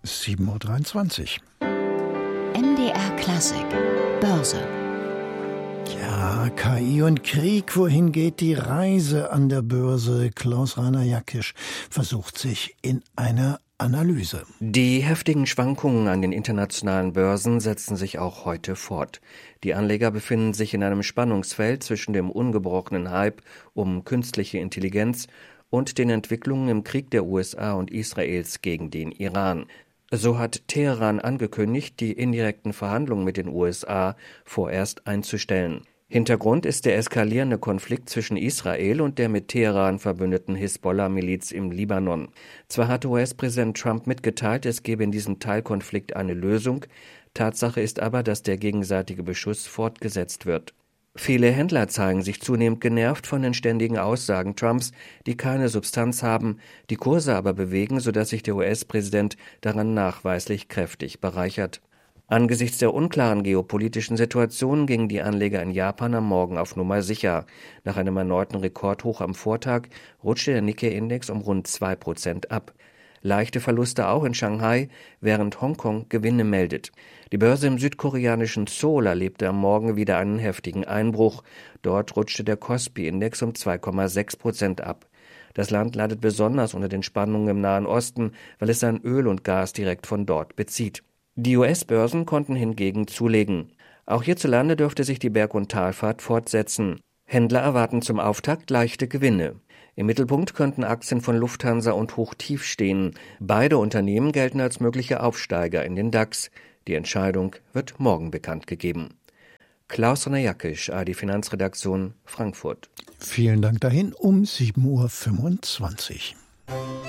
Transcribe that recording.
7:23 Uhr. MDR Klassik Börse. Ja, KI und Krieg, wohin geht die Reise an der Börse? Klaus-Rainer Jackisch versucht sich in einer Analyse. Die heftigen Schwankungen an den internationalen Börsen setzen sich auch heute fort. Die Anleger befinden sich in einem Spannungsfeld zwischen dem ungebrochenen Hype um künstliche Intelligenz und den Entwicklungen im Krieg der USA und Israels gegen den Iran. So hat Teheran angekündigt, die indirekten Verhandlungen mit den USA vorerst einzustellen. Hintergrund ist der eskalierende Konflikt zwischen Israel und der mit Teheran verbündeten Hisbollah-Miliz im Libanon. Zwar hatte US-Präsident Trump mitgeteilt, es gebe in diesem Teilkonflikt eine Lösung, Tatsache ist aber, dass der gegenseitige Beschuss fortgesetzt wird. Viele Händler zeigen sich zunehmend genervt von den ständigen Aussagen Trumps, die keine Substanz haben, die Kurse aber bewegen, sodass sich der US-Präsident daran nachweislich kräftig bereichert. Angesichts der unklaren geopolitischen Situation gingen die Anleger in Japan am Morgen auf Nummer sicher. Nach einem erneuten Rekordhoch am Vortag rutschte der Nikkei-Index um rund 2% ab. Leichte Verluste auch in Shanghai, während Hongkong Gewinne meldet. Die Börse im südkoreanischen Seoul erlebte am Morgen wieder einen heftigen Einbruch. Dort rutschte der Kospi-Index um 2,6% ab. Das Land leidet besonders unter den Spannungen im Nahen Osten, weil es sein Öl und Gas direkt von dort bezieht. Die US-Börsen konnten hingegen zulegen. Auch hierzulande dürfte sich die Berg- und Talfahrt fortsetzen. Händler erwarten zum Auftakt leichte Gewinne. Im Mittelpunkt könnten Aktien von Lufthansa und Hochtief stehen. Beide Unternehmen gelten als mögliche Aufsteiger in den DAX. Die Entscheidung wird morgen bekannt gegeben. Klaus-Rainer Jackisch, ARD Finanzredaktion, Frankfurt. Vielen Dank dahin um 7:25 Uhr.